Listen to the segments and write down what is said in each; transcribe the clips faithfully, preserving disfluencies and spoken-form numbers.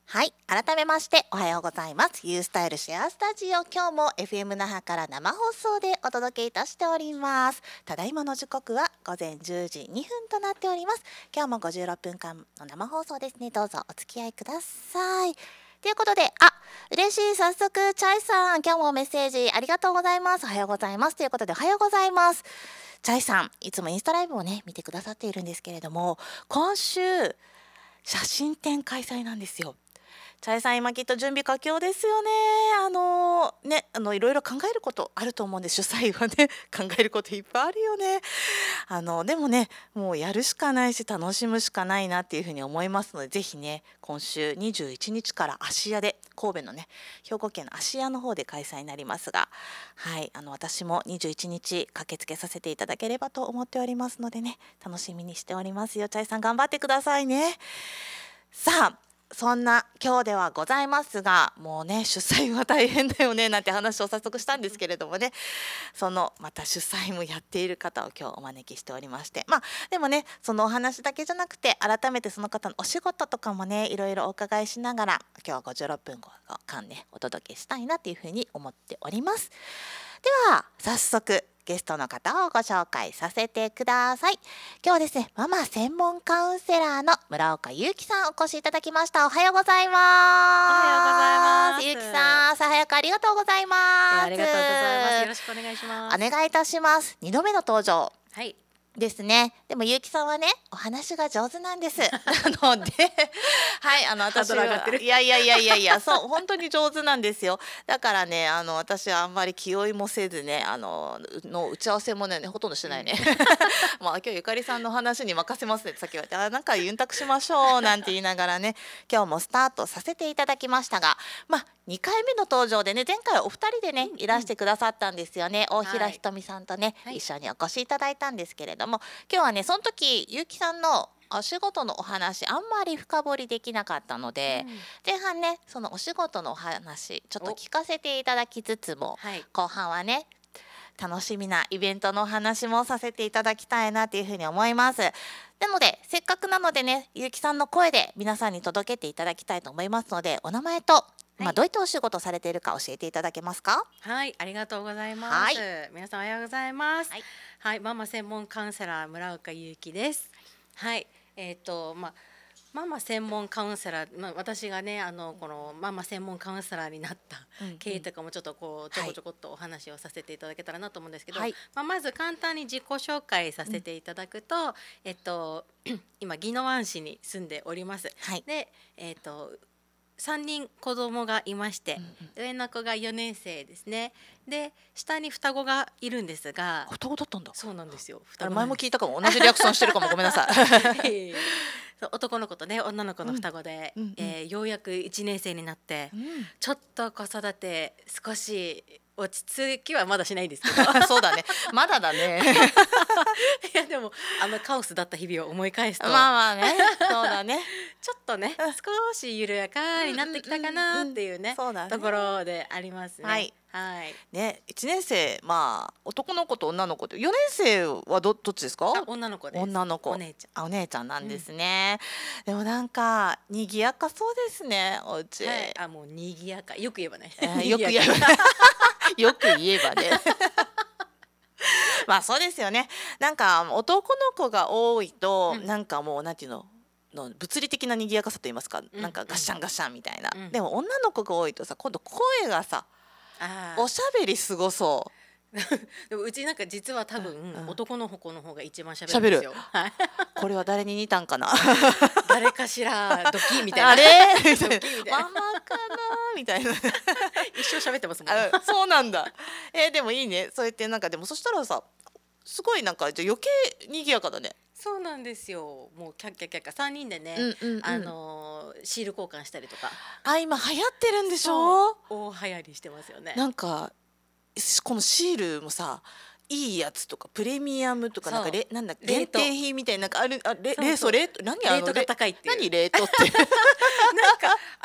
はい、改めましておはようございます。ユースタイルシェアスタジオ、今日も エフエム 那覇から生放送でお届けいたしております。ただいまの時刻は午前じゅうじにふんとなっております。今日もごじゅうろっぷんかんの生放送ですね。どうぞお付き合いください。ということで、あ、嬉しい。早速チャイさん、今日もメッセージありがとうございます。おはようございます。ということで、おはようございます。チャイさん、いつもインスタライブをね見てくださっているんですけれども、今週写真展開催なんですよ。チャイさん、今きっと準備佳境ですよね。あのね、あのいろいろ考えることあると思うんで、主催はね考えることいっぱいあるよね。あのでもね、もうやるしかないし楽しむしかないなっていうふうに思いますので、ぜひね、今週にじゅういちにちから芦屋で、神戸のね、兵庫県の芦屋の方で開催になりますが、はい、あの私もにじゅういちにち駆けつけさせていただければと思っておりますのでね、楽しみにしておりますよ。チャイさん、頑張ってくださいね。さあ、そんな今日ではございますが、もうね、主催は大変だよねなんて話を早速したんですけれどもね、そのまた主催もやっている方を今日お招きしておりまして、まあでもね、そのお話だけじゃなくて、改めてその方のお仕事とかもね、いろいろお伺いしながら、今日はごじゅうろっぷんかんねお届けしたいなというふうに思っております。では早速ゲストの方をご紹介させてください。今日はですね、ママ専門カウンセラーの村岡優希さん、お越しいただきました。おはようございます。 おはようございます。 優希さん、朝早くありがとうございます。 ありがとうございます。よろしくお願いします。 お願いいたします。にどめの登場。 はい。 ですね。でも優希さんはね、お話が上手なんです。なので、はい、あの私はいやいやいやいやいや、そう本当に上手なんですよ。だからね、あの私はあんまり気負いもせずね、あのの打ち合わせもねほとんどしてないね。うん、まあ今日ゆかりさんの話に任せますねってさっき言われて、あ、なんかユンタクしましょうなんて言いながらね、今日もスタートさせていただきましたが、まあにかいめの登場でね、前回はお二人でね、いらしてくださったんですよね。大平ひとみさんとね、はい、一緒にお越しいただいたんですけれども、今日はね、その時ゆうきさんのお仕事のお話あんまり深掘りできなかったので、うん、前半ね、そのお仕事のお話ちょっと聞かせていただきつつも、はい、後半はね、楽しみなイベントのお話もさせていただきたいなというふうに思います。なのでせっかくなのでね、ゆうきさんの声で皆さんに届けていただきたいと思いますので、お名前とまあ、どういったお仕事されているか教えていただけますか。 はい、ありがとうございます。はい、皆さんおはようございます。はい、はい、ママ専門カウンセラー村岡優希です。はい、えっ、ー、とまあママ専門カウンセラー、まあ、私がね、あのこのママ専門カウンセラーになった経緯とかもちょっとこうちょこちょこっとお話をさせていただけたらなと思うんですけど、はい、まあ、まず簡単に自己紹介させていただくと、うん、えっと今宜野湾市に住んでおります。はい、で、えっとさんにん子供がいまして、うんうん、上の子がよねんせいですね。で下に双子がいるんですが、 双子だったんだ。 そうなんですよ。 双子前も聞いたかも、同じリアクションしてるかもごめんなさい。 そう、男の子とね女の子の双子で、うんうんうん、えー、ようやくいちねんせいになって、うん、ちょっと子育て少し落ち着きはまだしないんですけどそうだね、まだだね。 いやでもあのカオスだった日々を思い返すと、 まあまあね、そうだね、 ちょっとね少し緩やかになってきたかなっていうね、ところでありますね。はいはい、 ね、いちねんせい、まあ男の子と女の子で、よねんせいは ど, どっちですか。 女の子です。 女の子、 お姉ちゃん。 あ、お姉ちゃんなんですね、うん、でもなんか賑やかそうですね、お家。 はい、あ、もう賑やか、よく言えばね、 えー、よく言えばよく言えばねまあそうですよね。なんか男の子が多いと、うん、なんかもうなんていうのの物理的な賑やかさと言いますか、うん、なんかガッシャンガッシャンみたいな、うん、でも女の子が多いとさ、今度声がさ、おしゃべりすごそう。 でもうちなんか実は多分、うん、男の子の方が一番しゃべるんですよ。 これは誰に似たんかな誰かしらドキみたいな、 あれママかなみたいな一生喋ってますもん。 そうなんだ。えー、でもいいね、そうやってなんか、でもそしたらさ、すごいなんかじゃ余計賑やかだね。 そうなんですよ。もうキャッキャキャッキャさんにんでね、うんうんうん、あのー、シール交換したりとか。 あ、今流行ってるんでしょ。 大流行りしてますよね。 なんかこのシールもさ、いいやつとかプレミアムとか、なんかレなんだ限定品みたいな、なんかある、あれ、レート、レート、何あのレートが高いっていう。 何レートってなんかあの大人の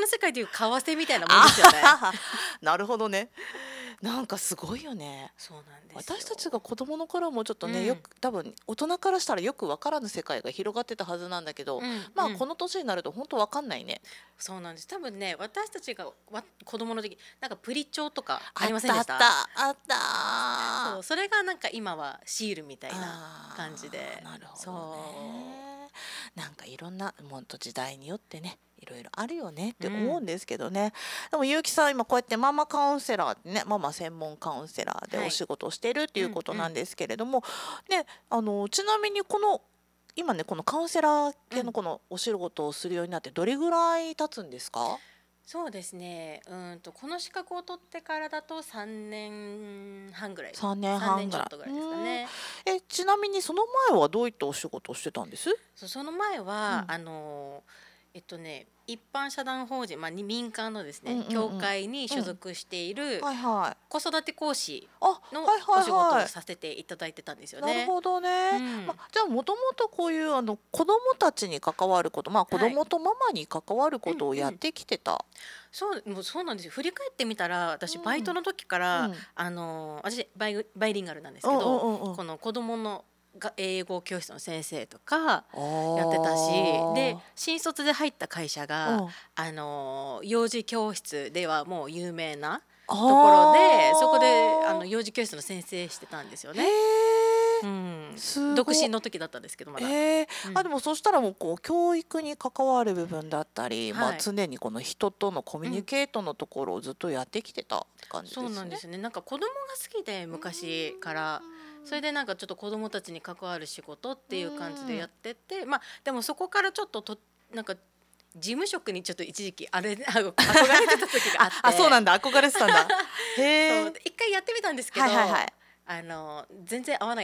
の世界でいう為替みたいなもんですよね。 なるほどね。なんかすごいよね。 そうなんですよ。 私たちが子供の頃もちょっとね、 うんよく多分大人からしたらよく分からぬ世界が広がってたはずなんだけど、 うんうんまあこの年になると本当分かんないね。 そうなんです。多分ね、私たちがわ子供の時、なんかプリ帳とかああったあっりませんでした？ たあったそう、それがなんか今はシールみたいなあー感じで、 なるほどそね。なんかいろんなもんと時代によってね、いろいろあるよねって思うんですけどね。でもゆうきさん今こうやってママカウンセラーってね、ママ専門カウンセラーではいお仕事をしているっていうことうんうんなんですけれども、ね、あのちなみにこの今ねこのカウンセラー系のこのお仕事をするようになってどれぐらい経つんですか？ そうですね。うんとこの資格を取ってからだとさんねんはんぐらい、 さんねん 3 はんぐらい。 年ちょっとぐらいですかね。 え、ちなみにその前はどういったお仕事をしてたんです？ そうその前は、 うんあのえっとね一般社団法人、まあ、に民間のですね、 うんうんうん協会に所属しているはいはい。 子育て講師あ、 のはいはいお仕事はい。 をさせていただいてたんですよなるね。 ほどね。 うんまあ、じゃあもともとこういうあの子供たちに関わること、まあ子供とママに関わることをやってきてた。 そうもうそうなんですよ。振り返ってみたら私うんバイトの時から、 うんあの私バイバイリンガルなんですけうんど、 うんうんうんこの子供のが英語教室の先生とかあーやってたし、で新卒で入った会社が、 うんあの幼児教室ではもう有名なとところで、そこであの幼児教室の先生してたんですよへね。うーん、 すご独身の時だったんですけどまだ。 えーうんあでもそしたらもうこう教育に関わる部分だったり、まあはい常にこの人とのコミュニケートのところをずっとやってきてたって感じですね。 そうなんですね。なんか子供が好きで昔から。それでなんかちょっと子供たちに関わる仕事っていう感じでやってて、まあでもそこからちょっととなんか事務職にちょっと一時期あれあ憧れてた時があってあ、そうなんだ、憧れてたんだ。へそうえ。 一回やってみたんですけど、 はいはいはい。 あの全然合わな